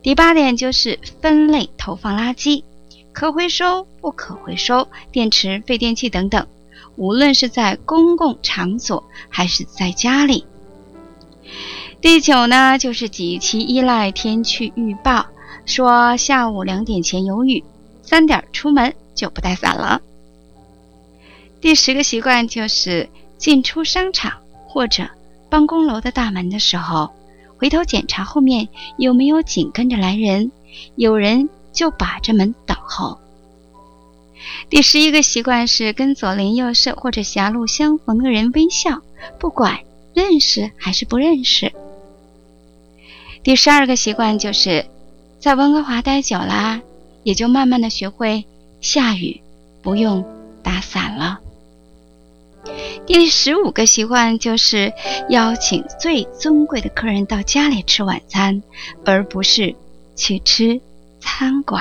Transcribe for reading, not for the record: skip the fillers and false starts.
第8点就是分类投放垃圾，可回收、不可回收、电池、废电器等等，无论是在公共场所还是在家里。第9呢，就是极其依赖天气预报，说下午2点前有雨，3点出门就不带伞了。第10个习惯就是进出商场或者办公楼的大门的时候，回头检查后面有没有紧跟着来人，有人就把着门等候。第11个习惯是跟左邻右舍或者狭路相逢的人微笑，不管认识还是不认识。第12个习惯就是在温哥华待久了，也就慢慢的学会下雨不用打伞了。第15个习惯就是邀请最尊贵的客人到家里吃晚餐，而不是去吃餐馆。